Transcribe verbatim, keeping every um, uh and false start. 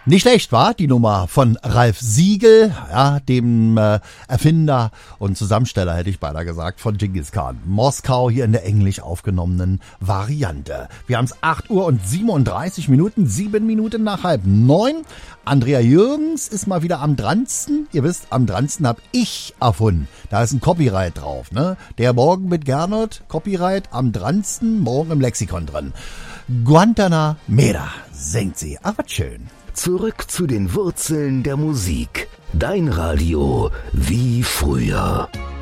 Nicht schlecht, war die Nummer von Ralf Siegel, ja, dem äh, Erfinder und Zusammensteller, hätte ich beinahe gesagt, von Genghis Khan. Moskau hier in der englisch aufgenommenen Variante. Wir haben es acht Uhr und siebenunddreißig Minuten, sieben Minuten nach halb neun. Andrea Jürgens ist mal wieder am dransten. Ihr wisst, am dransten habe ich erfunden. Da ist ein Copyright drauf, ne? Der Morgen mit Gernot, Copyright am dransten, morgen im Lexikon drin. Guantanamera singt sie. Ach, was schön. Zurück zu den Wurzeln der Musik. Dein Radio wie früher.